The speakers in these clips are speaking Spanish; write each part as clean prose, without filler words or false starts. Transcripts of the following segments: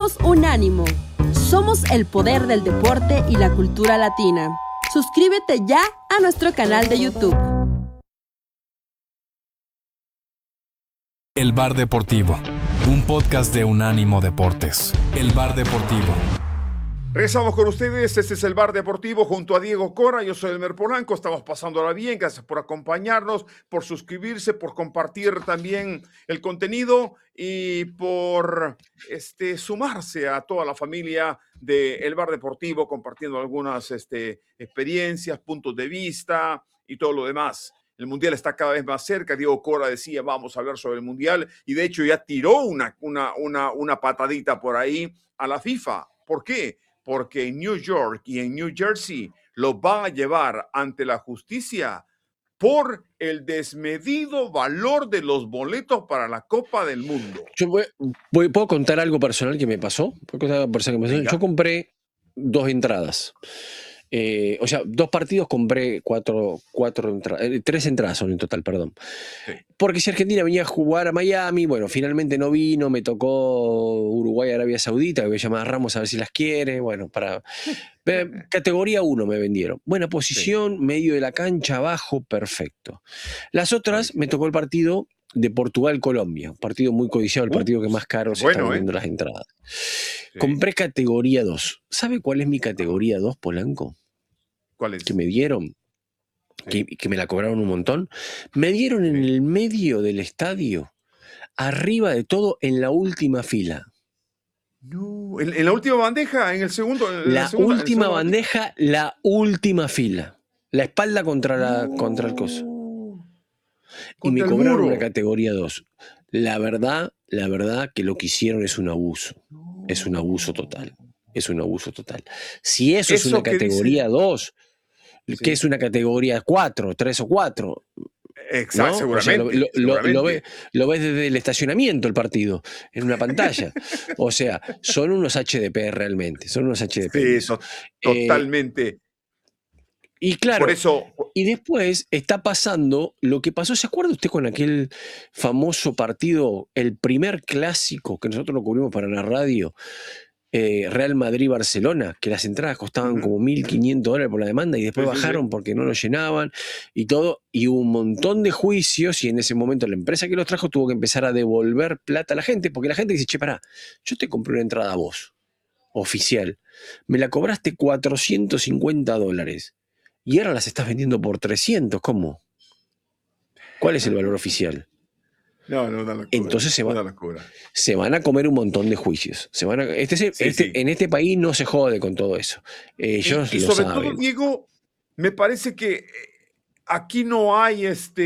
Somos Unánimo. Somos el poder del deporte y la cultura latina. Suscríbete ya a nuestro canal de YouTube. El Bar Deportivo, un podcast de Unánimo Deportes. El Bar Deportivo. Regresamos con ustedes, este es el Bar Deportivo junto a Diego Cora, yo soy Elmer Polanco, estamos pasándola bien, gracias por acompañarnos, por suscribirse, por compartir también el contenido y por sumarse a toda la familia del Bar Deportivo, compartiendo algunas experiencias, puntos de vista y todo lo demás. El Mundial está cada vez más cerca. Diego Cora decía, vamos a hablar sobre el Mundial, y de hecho ya tiró una patadita por ahí a la FIFA. ¿Por qué? Porque en New York y en New Jersey lo van a llevar ante la justicia por el desmedido valor de los boletos para la Copa del Mundo. ¿Puedo contar algo personal que me pasó? Yo compré 2 entradas. O sea, 2 partidos compré 3 entradas son en total, perdón. Sí. Porque si Argentina venía a jugar a Miami, bueno, finalmente no vino, me tocó Uruguay, Arabia Saudita, que voy a llamar a Ramos a ver si las quiere, bueno, para categoría 1 me vendieron. Buena posición, sí. Medio de la cancha, abajo, perfecto. Las otras me tocó el partido de Portugal-Colombia, un partido muy codiciado, el partido que más caro se está vendiendo las entradas. Sí. Compré categoría 2. ¿Sabe cuál es mi categoría 2, Polanco? ¿Cuál es? Que me dieron, sí. que me la cobraron un montón. Me dieron en el medio del estadio, arriba de todo, en la última fila. No, en la última bandeja, en el segundo. La última bandeja, la última fila. La espalda contra el coso. Y me cobraron una categoría 2. La verdad que lo que hicieron es un abuso. Es un abuso total. Es un abuso total. Si eso es una categoría 2, ¿qué es una categoría 4, 3 o 4? Exacto, ¿no? Seguramente. O sea, lo ves desde el estacionamiento el partido, en una pantalla. O sea, son unos HDP realmente. Son unos HDP. Sí, eso, totalmente. Y claro, por eso, y después está pasando lo que pasó. ¿Se acuerda usted con aquel famoso partido, el primer clásico que nosotros lo cubrimos para la radio? Real Madrid-Barcelona, que las entradas costaban como $1.500 por la demanda y después bajaron porque no lo llenaban y todo, y hubo un montón de juicios, y en ese momento la empresa que los trajo tuvo que empezar a devolver plata a la gente, porque la gente dice, che, pará, yo te compré una entrada a vos, oficial, me la cobraste $450 y ahora las estás vendiendo por 300, ¿cómo? ¿Cuál es el valor oficial? No, una locura. Entonces se van a comer un montón de juicios. En este país no se jode con todo eso. Ellos y lo sobre saben. todo, Diego, me parece que aquí no hay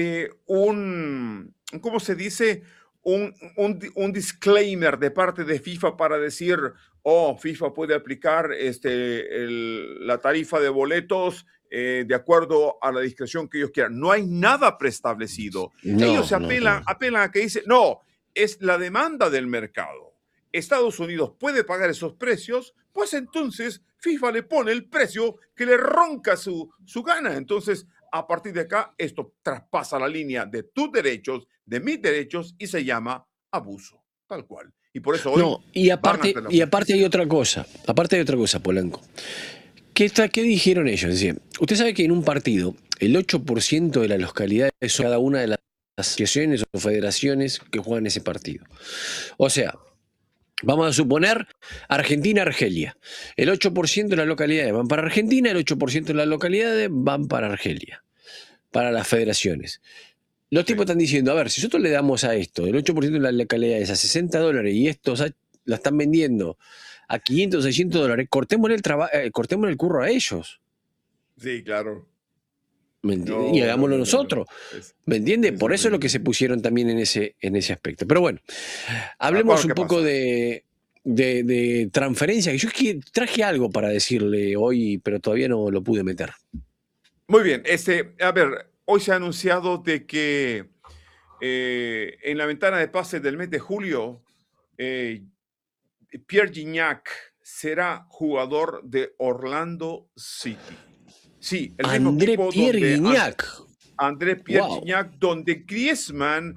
¿cómo se dice? Un disclaimer de parte de FIFA para decir, FIFA puede aplicar la tarifa de boletos de acuerdo a la discreción que ellos quieran. No hay nada preestablecido. Ellos se apelan a que dicen, no, es la demanda del mercado. Estados Unidos puede pagar esos precios, pues entonces FIFA le pone el precio que le ronca su gana. Entonces, a partir de acá, esto traspasa la línea de tus derechos, de mis derechos, y se llama abuso, tal cual. Y por eso hoy... y aparte hay otra cosa. Aparte hay otra cosa, Polanco. ¿Qué dijeron ellos? Decían, usted sabe que en un partido, el 8% de las localidades son cada una de las asociaciones o federaciones que juegan ese partido. O sea, vamos a suponer Argentina-Argelia. El 8% de las localidades van para Argentina, el 8% de las localidades van para Argelia, para las federaciones. Los tipos están diciendo, a ver, si nosotros le damos a esto, el 8% de las localidades a $60 y estos la están vendiendo a $500, $600, cortémosle el curro a ellos. Sí, claro. ¿Me entiende? Y hagámoslo nosotros. ¿Me entiende? Por eso es lo que se pusieron también en ese aspecto. Pero bueno, hablemos un poco de transferencia. Yo traje algo para decirle hoy, pero todavía no lo pude meter. Muy bien. A ver, hoy se ha anunciado de que en la ventana de pases del mes de julio, Pierre Gignac será jugador de Orlando City. Sí, el mismo André equipo Pierre donde Gignac. André Pierre Gignac, donde Griezmann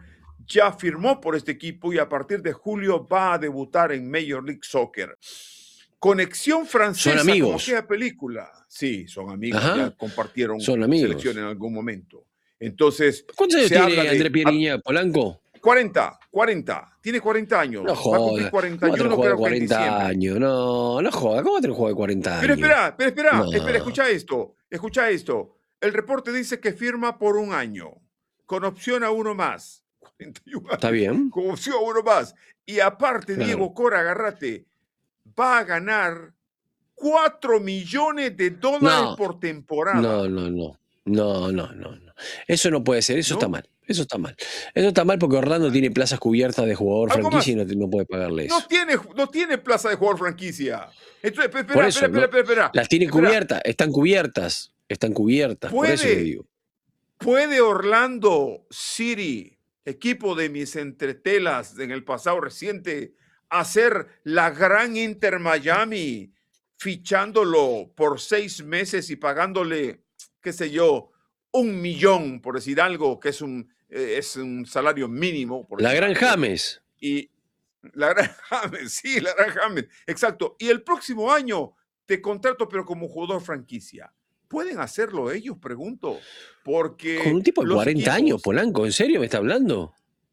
ya firmó por este equipo y a partir de julio va a debutar en Major League Soccer. Conexión francesa, Son como amigos. aquella película. Sí, son amigos, Ajá. ya compartieron Son amigos. selección en algún momento. Entonces, ¿Cuántos años se habla tiene de André Pierre Guignac, Polanco? 40, tiene 40 años. No Va a cumplir joda. ¿Cómo va a tener 41, un juego de creo que en 40 diciembre. años? No, no joda. ¿Cómo va a tener un juego de 40 Pero años? espera, No. escucha esto. El reporte dice que firma por un año, con opción a uno más. 41 ¿Está años, bien? con opción a uno más. Y aparte, Claro. Diego Cora, agárrate, va a ganar $4 millones No. por temporada. No. Eso no puede ser. Eso ¿No? está mal. Eso está mal. Eso está mal porque Orlando tiene plazas cubiertas de jugador Algo franquicia y más. no puede pagarle eso. No tiene plaza de jugador franquicia. Entonces, Por eso, espera. las tiene Espera. cubiertas. Están cubiertas. Por eso le digo. ¿Puede Orlando City, equipo de mis entretelas en el pasado reciente, hacer la gran Inter Miami, fichándolo por 6 meses y pagándole, qué sé yo, $1 millón, por decir algo, que es un salario mínimo? Por La decir Gran algo? James. Y la Gran James, sí, la Gran James, exacto. Y el próximo año te contrato, pero como jugador franquicia. ¿Pueden hacerlo ellos? Pregunto. Porque Con un tipo de los 40 años, equipos, Polanco, ¿en serio me está hablando?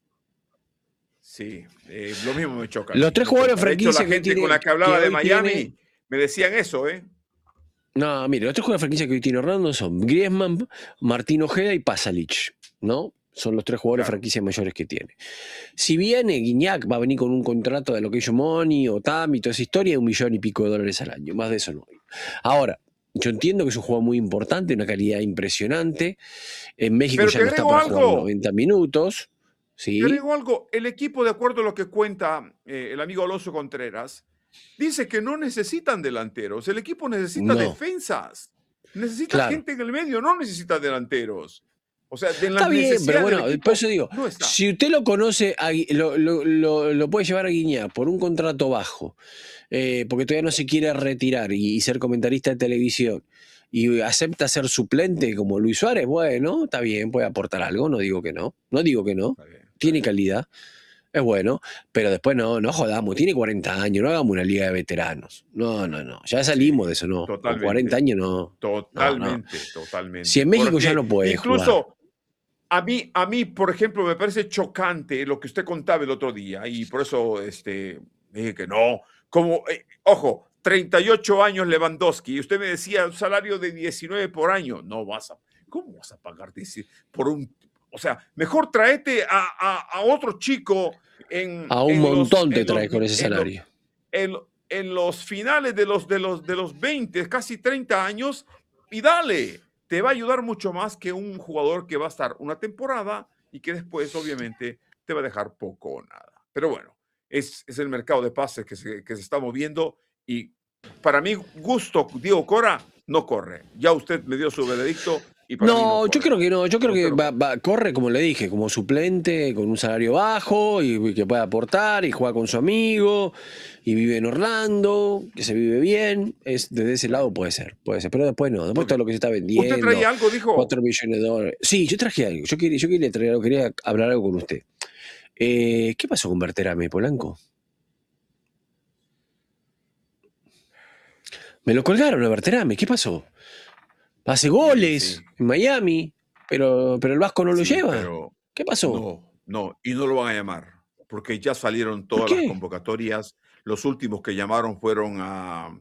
sí, lo mismo me choca. Los tres jugadores De hecho, la franquicia que gente tiene- con la que hablaba que de hoy Miami tiene- me decían eso, ¿eh? No, mire, los tres jugadores franquicia que hoy tiene Orlando son Griezmann, Martín Ojeda y Pasalic, ¿no? Son los tres jugadores Claro. franquicias mayores que tiene. Si viene Guiñac, va a venir con un contrato de location money o TAM y toda esa historia de $1 millón y pico al año. Más de eso no hay. Ahora, yo entiendo que es un jugador muy importante, una calidad impresionante. En México Pero ya te no está agrego para jugar algo. 90 minutos. ¿Sí? Te digo algo, el equipo, de acuerdo a lo que cuenta el amigo Alonso Contreras, dice que no necesitan delanteros. El equipo necesita No. defensas. Necesita Claro. gente en el medio, no necesita delanteros. O sea, de las Está bien, pero necesidades bueno, del equipo, por eso digo, no está. si usted lo conoce, lo puede llevar a Guiñac por un contrato bajo, porque todavía no se quiere retirar y ser comentarista de televisión, y acepta ser suplente como Luis Suárez, bueno, está bien, puede aportar algo, no digo que no, Está bien. tiene calidad, es bueno, pero después no jodamos, tiene 40 años, no hagamos una liga de veteranos, no, ya salimos de eso, no, con Totalmente. 40 años no. Totalmente. Si en México Porque ya no puede incluso a mí, por ejemplo, me parece chocante lo que usted contaba el otro día y por eso dije que no. Como, ojo, 38 años Lewandowski y usted me decía un salario de 19 por año. ¿Cómo vas a pagar por un? O sea, mejor tráete a otro chico a un montón te traes con ese salario. En los finales de los 20, casi 30 años, y dale, te va a ayudar mucho más que un jugador que va a estar una temporada y que después, obviamente, te va a dejar poco o nada. Pero bueno, es el mercado de pases que se está moviendo y para mi gusto, Diego Cora no corre. Ya usted me dio su veredicto. Y para mí No, yo corre. creo que no. Yo creo que No. corre, como le dije, como suplente, con un salario bajo y que puede aportar y juega con su amigo y vive en Orlando, que se vive bien. Desde ese lado puede ser. Pero después no. Después todo lo que se está vendiendo. ¿Usted traía algo, dijo? 4 millones de dólares. Sí, yo traje algo. Yo quería traer algo, quería hablar algo con usted. ¿Qué pasó con Berterame, Polanco? Me lo colgaron a Berterame. ¿Qué pasó? Hace goles Sí. en Miami, pero el Vasco no lo Sí, lleva. pero ¿Qué pasó? no, y no lo van a llamar, porque ya salieron ¿Por todas qué? las convocatorias. Los últimos que llamaron fueron a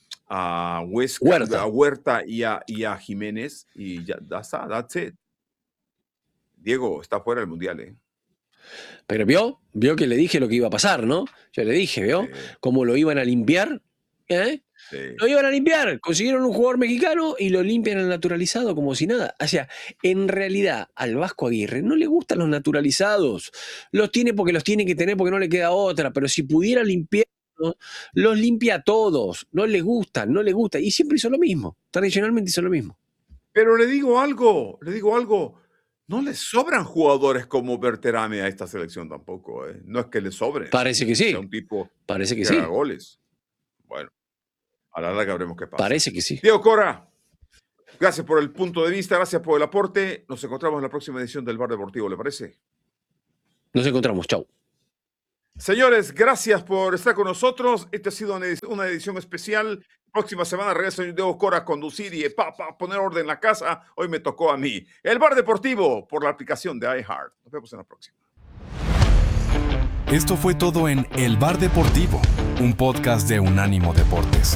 Huerta y a Jiménez, y ya está, that's it. Diego está fuera del Mundial, ¿eh? Pero vio que le dije lo que iba a pasar, ¿no? Yo le dije, ¿vio? Sí. Cómo lo iban a limpiar, ¿eh? Sí. Lo iban a limpiar, consiguieron un jugador mexicano y lo limpian al naturalizado como si nada. O sea, en realidad al Vasco Aguirre no le gustan los naturalizados. Los tiene porque los tiene que tener porque no le queda otra, pero si pudiera limpiar, los limpia a todos. No les gusta. Y siempre hizo lo mismo. Tradicionalmente hizo lo mismo. Pero le digo algo. No le sobran jugadores como Berterame a esta selección tampoco, ¿eh? No es que le sobren. Parece que sí. Sea un tipo Parece que que sí. haga goles. Bueno, a la larga veremos qué pasa. Parece que sí. Diego Cora, gracias por el punto de vista, gracias por el aporte. Nos encontramos en la próxima edición del Bar Deportivo, ¿le parece? Nos encontramos. Chau. Señores, gracias por estar con nosotros. Esta ha sido una edición especial. Próxima semana regreso Diego Cora a conducir y poner orden en la casa. Hoy me tocó a mí. El Bar Deportivo por la aplicación de iHeart. Nos vemos en la próxima. Esto fue todo en El Bar Deportivo, un podcast de Unánimo Deportes.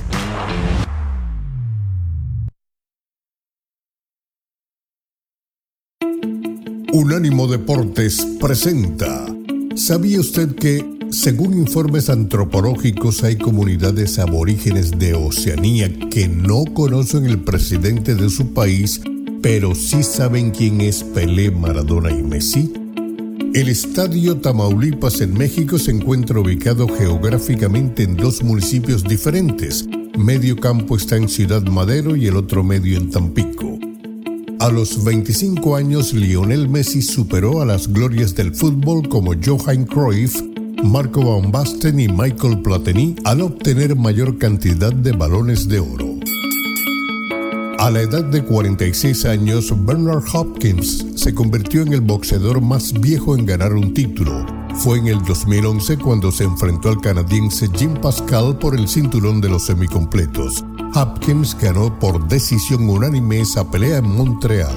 Unánimo Deportes presenta. ¿Sabía usted que, según informes antropológicos, hay comunidades aborígenes de Oceanía que no conocen el presidente de su país, pero sí saben quién es Pelé, Maradona y Messi? El Estadio Tamaulipas en México se encuentra ubicado geográficamente en dos municipios diferentes. Medio campo está en Ciudad Madero y el otro medio en Tampico. A los 25 años, Lionel Messi superó a las glorias del fútbol como Johan Cruyff, Marco Van Basten y Michael Platini al obtener mayor cantidad de balones de oro. A la edad de 46 años, Bernard Hopkins se convirtió en el boxeador más viejo en ganar un título. Fue en el 2011 cuando se enfrentó al canadiense Jim Pascal por el cinturón de los semicompletos. Hopkins ganó por decisión unánime esa pelea en Montreal.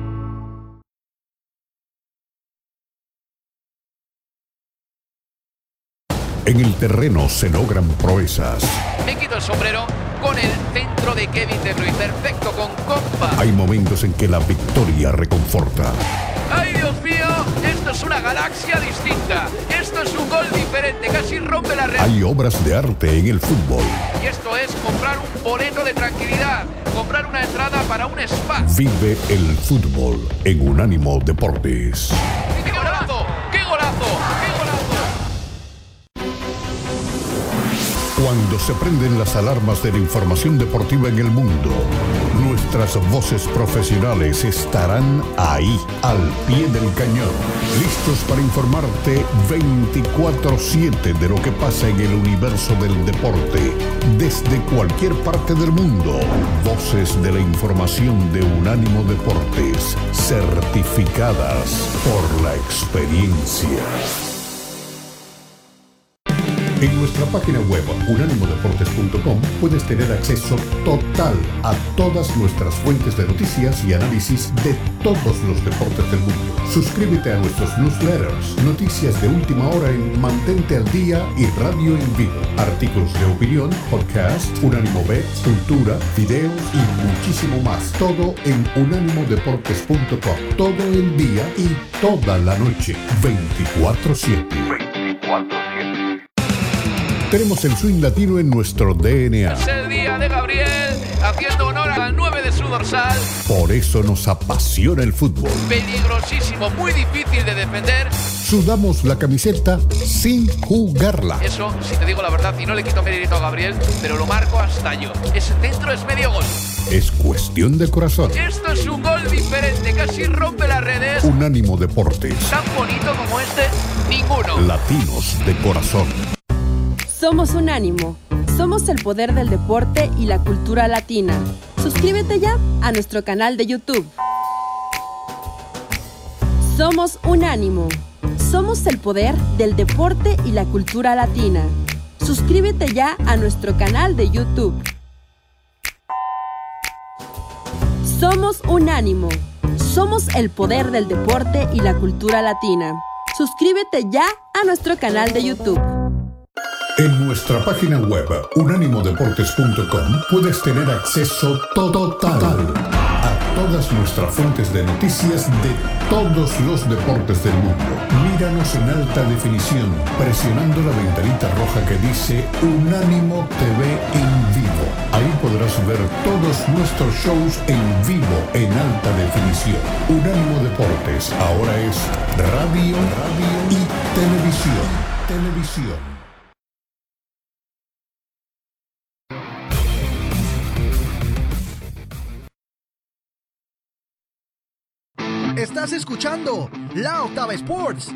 En el terreno se logran proezas. Me quito el sombrero con el centro de Kevin De Bruyne, perfecto con compa. Hay momentos en que la victoria reconforta. ¡Ay, Dios mío! Esto es una galaxia distinta. Esto es un gol diferente, casi rompe la red. Hay obras de arte en el fútbol. Y esto es comprar un boleto de tranquilidad, comprar una entrada para un spa. Vive el fútbol en Unánimo Deportes. ¡Qué golazo! ¡Qué golazo! ¡Qué golazo! Cuando se prenden las alarmas de la información deportiva en el mundo, nuestras voces profesionales estarán ahí, al pie del cañón, listos para informarte 24/7 de lo que pasa en el universo del deporte, desde cualquier parte del mundo. Voces de la información de Unánimo Deportes, certificadas por la experiencia. En nuestra página web unánimodeportes.com puedes tener acceso total a todas nuestras fuentes de noticias y análisis de todos los deportes del mundo. Suscríbete a nuestros newsletters, noticias de última hora en Mantente al Día y Radio en Vivo, artículos de opinión, podcast, Unánimo Bets, cultura, videos y muchísimo más. Todo en unánimodeportes.com. Todo el día y toda la noche, 24/7. Tenemos el swing latino en nuestro DNA. Es el día de Gabriel, haciendo honor al 9 de su dorsal. Por eso nos apasiona el fútbol. Peligrosísimo, muy difícil de defender. Sudamos la camiseta sin jugarla. Eso, si te digo la verdad, y no le quito mérito a Gabriel, pero lo marco hasta yo. Ese centro es medio gol. Es cuestión de corazón. Esto es un gol diferente, casi rompe las redes. Unánimo Deportes. Tan bonito como este, ninguno. Latinos de corazón. Somos Unánimo. Somos el poder del deporte y la cultura latina. Suscríbete ya a nuestro canal de YouTube. Somos Unánimo. Somos el poder del deporte y la cultura latina. Suscríbete ya a nuestro canal de YouTube. Somos Unánimo. Somos el poder del deporte y la cultura latina. Suscríbete ya a nuestro canal de YouTube. En nuestra página web unánimodeportes.com puedes tener acceso total a todas nuestras fuentes de noticias de todos los deportes del mundo. Míranos en alta definición presionando la ventanita roja que dice Unánimo TV en vivo. Ahí podrás ver todos nuestros shows en vivo en alta definición. Unánimo Deportes ahora es radio y televisión. Estás escuchando La Octava Sports.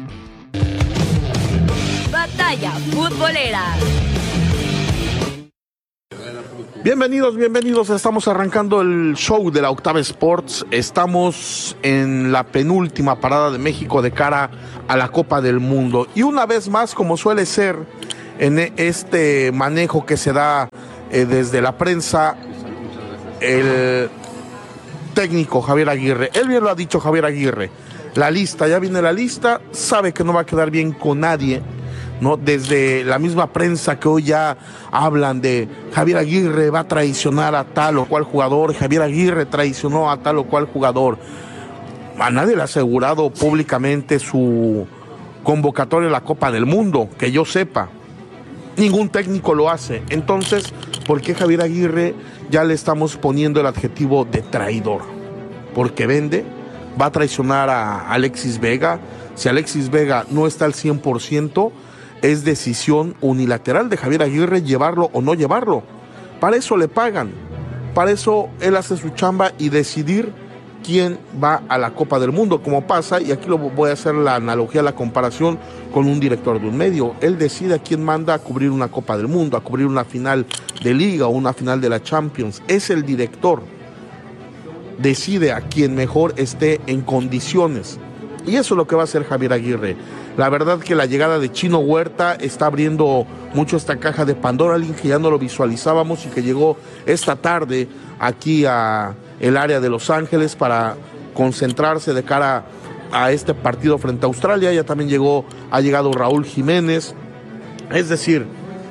Batalla futbolera. Bienvenidos. Estamos arrancando el show de la Octava Sports. Estamos en la penúltima parada de México de cara a la Copa del Mundo. Y una vez más, como suele ser en este manejo que se da desde la prensa, el técnico Javier Aguirre, él bien lo ha dicho Javier Aguirre, ya viene la lista, sabe que no va a quedar bien con nadie, ¿no? Desde la misma prensa que hoy ya hablan de Javier Aguirre va a traicionar a tal o cual jugador, Javier Aguirre traicionó a tal o cual jugador. A nadie le ha asegurado públicamente su convocatoria a la Copa del Mundo, que yo sepa. Ningún técnico lo hace. Entonces, ¿por qué Javier Aguirre ya le estamos poniendo el adjetivo de traidor? Porque vende, va a traicionar a Alexis Vega. Si Alexis Vega no está al 100%, es decisión unilateral de Javier Aguirre llevarlo o no llevarlo. Para eso le pagan, para eso él hace su chamba y decidir quién va a la Copa del Mundo, como pasa, y aquí lo voy a hacer la analogía, la comparación con un director de un medio. Él decide a quién manda a cubrir una Copa del Mundo, a cubrir una final de Liga o una final de la Champions. Es el director, decide a quien mejor esté en condiciones. Y eso es lo que va a hacer Javier Aguirre. La verdad que la llegada de Chino Huerta está abriendo mucho esta caja de Pandora, alguien que ya no lo visualizábamos y que llegó esta tarde aquí a el área de Los Ángeles para concentrarse de cara a este partido frente a Australia. Ya también ha llegado Raúl Jiménez. Es decir,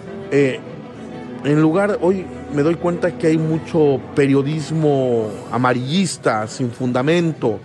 hoy me doy cuenta que hay mucho periodismo amarillista, sin fundamento,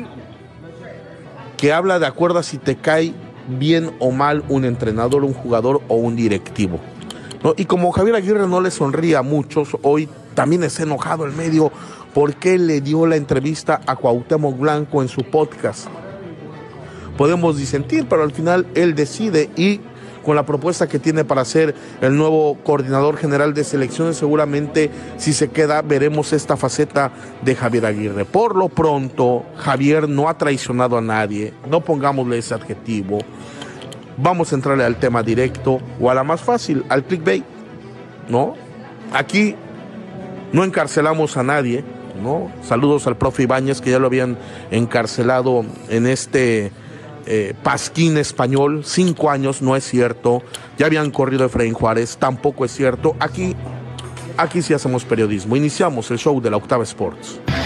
que habla de acuerdo a si te cae bien o mal un entrenador, un jugador o un directivo, ¿no? Y como Javier Aguirre no le sonríe a muchos, hoy también está enojado el medio porque le dio la entrevista a Cuauhtémoc Blanco en su podcast. Podemos disentir, pero al final él decide, y con la propuesta que tiene para ser el nuevo coordinador general de selecciones, seguramente si se queda veremos esta faceta de Javier Aguirre. Por lo pronto, Javier no ha traicionado a nadie, no pongámosle ese adjetivo. Vamos a entrarle al tema directo o a la más fácil, al clickbait, ¿no? Aquí no encarcelamos a nadie, ¿no? Saludos al profe Ibáñez, que ya lo habían encarcelado en este pasquín español, 5 años, no es cierto. Ya habían corrido a Efraín Juárez, tampoco es cierto. Aquí sí hacemos periodismo. Iniciamos el show de la Octava Sports.